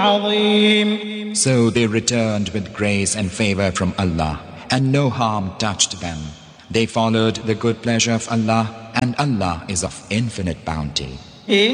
عظيم. So they returned with grace and favor from Allah, and no harm touched them. They followed the good pleasure of Allah, and Allah is of infinite bounty.